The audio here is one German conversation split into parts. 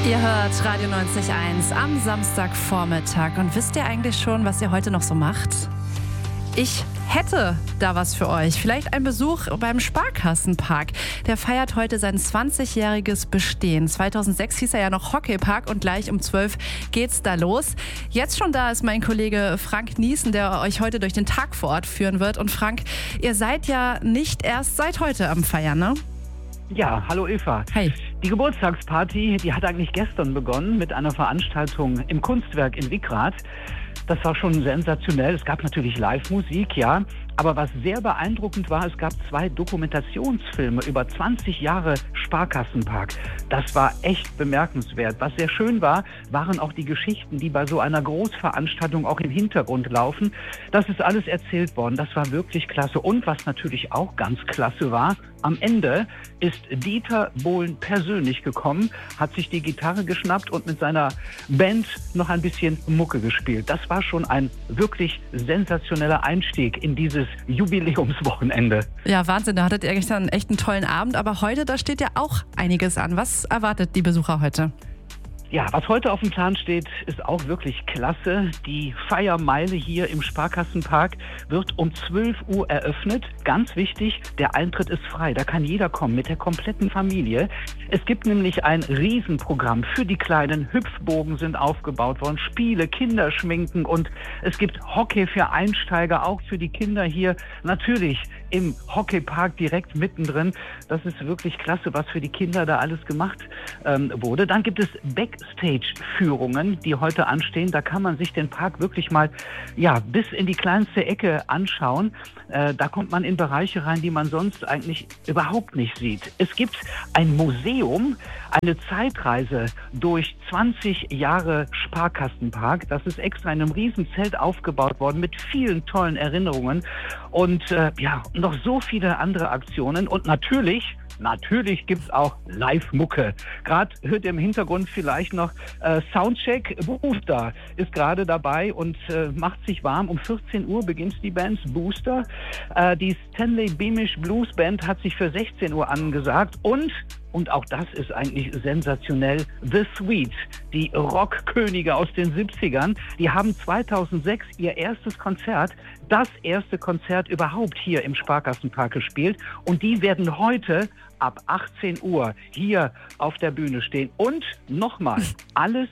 Ihr hört Radio 90.1 am Samstagvormittag. Und wisst ihr eigentlich schon, was ihr heute noch so macht? Ich hätte da was für euch. Vielleicht ein Besuch beim Sparkassenpark. Der feiert heute sein 20-jähriges Bestehen. 2006 hieß er ja noch Hockeypark und gleich um 12 geht's da los. Jetzt schon da ist mein Kollege Frank Niesen, der euch heute durch den Tag vor Ort führen wird. Und Frank, ihr seid ja nicht erst seit heute am Feiern, ne? Ja, hallo Eva. Hi. Die Geburtstagsparty, die hat eigentlich gestern begonnen mit einer Veranstaltung im Kunstwerk in Wickrath. Das war schon sensationell. Es gab natürlich Live-Musik, ja. Aber was sehr beeindruckend war, es gab 2 Dokumentationsfilme über 20 Jahre Sparkassenpark. Das war echt bemerkenswert. Was sehr schön war, waren auch die Geschichten, die bei so einer Großveranstaltung auch im Hintergrund laufen. Das ist alles erzählt worden. Das war wirklich klasse. Und was natürlich auch ganz klasse war, am Ende ist Dieter Bohlen persönlich gekommen, hat sich die Gitarre geschnappt und mit seiner Band noch ein bisschen Mucke gespielt. Das war schon ein wirklich sensationeller Einstieg in dieses Jubiläumswochenende. Ja, Wahnsinn, da hattet ihr gestern echt einen tollen Abend. Aber heute, da steht ja auch einiges an. Was erwartet die Besucher heute? Ja, was heute auf dem Plan steht, ist auch wirklich klasse. Die Feiermeile hier im Sparkassenpark wird um 12 Uhr eröffnet. Ganz wichtig, der Eintritt ist frei. Da kann jeder kommen mit der kompletten Familie. Es gibt nämlich ein Riesenprogramm für die Kleinen. Hüpfbogen sind aufgebaut worden, Spiele, Kinderschminken und es gibt Hockey für Einsteiger, auch für die Kinder hier. Natürlich im Hockeypark direkt mittendrin. Das ist wirklich klasse, was für die Kinder da alles gemacht wurde. Dann gibt es Backstage-Führungen, die heute anstehen. Da kann man sich den Park wirklich mal bis in die kleinste Ecke anschauen. Da kommt man in Bereiche rein, die man sonst eigentlich überhaupt nicht sieht. Es gibt ein Museum, eine Zeitreise durch 20 Jahre Sparkassenpark. Das ist extra in einem riesen Zelt aufgebaut worden mit vielen tollen Erinnerungen und noch so viele andere Aktionen. Und natürlich gibt es auch Live-Mucke. Gerade hört ihr im Hintergrund vielleicht noch Soundcheck. Booster ist gerade dabei und macht sich warm. Um 14 Uhr beginnt die Band Booster. Die Stanley Beamish Blues Band hat sich für 16 Uhr angesagt und auch das ist eigentlich sensationell. The Sweet, die Rockkönige aus den 70ern, die haben 2006 ihr erstes Konzert, das erste Konzert überhaupt hier im Sparkassenpark gespielt. Und die werden heute ab 18 Uhr hier auf der Bühne stehen. Und nochmal, alles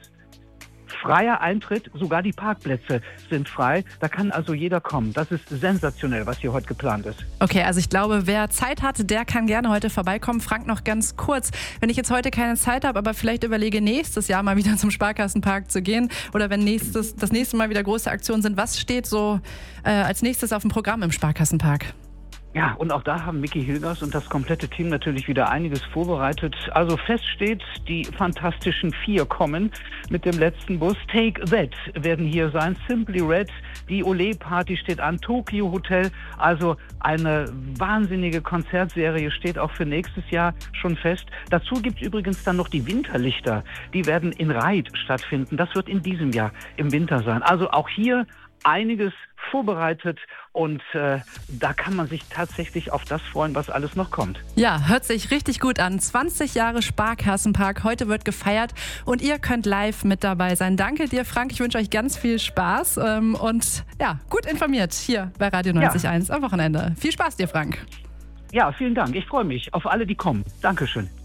freier Eintritt, sogar die Parkplätze sind frei. Da kann also jeder kommen. Das ist sensationell, was hier heute geplant ist. Okay, also ich glaube, wer Zeit hat, der kann gerne heute vorbeikommen. Frank, noch ganz kurz, wenn ich jetzt heute keine Zeit habe, aber vielleicht überlege, nächstes Jahr mal wieder zum Sparkassenpark zu gehen oder wenn das nächste Mal wieder große Aktionen sind, was steht so als nächstes auf dem Programm im Sparkassenpark? Ja, und auch da haben Micky Hilgers und das komplette Team natürlich wieder einiges vorbereitet. Also fest steht, die Fantastischen 4 kommen mit dem letzten Bus. Take That werden hier sein, Simply Red, die Olé-Party steht an, Tokyo Hotel. Also eine wahnsinnige Konzertserie steht auch für nächstes Jahr schon fest. Dazu gibt es übrigens dann noch die Winterlichter. Die werden in Reit stattfinden. Das wird in diesem Jahr im Winter sein. Also auch hier einiges vorbereitet und da kann man sich tatsächlich auf das freuen, was alles noch kommt. Ja, hört sich richtig gut an. 20 Jahre Sparkassenpark, heute wird gefeiert und ihr könnt live mit dabei sein. Danke dir, Frank. Ich wünsche euch ganz viel Spaß und gut informiert hier bei Radio 90.1 am Wochenende. Viel Spaß dir, Frank. Ja, vielen Dank. Ich freue mich auf alle, die kommen. Dankeschön.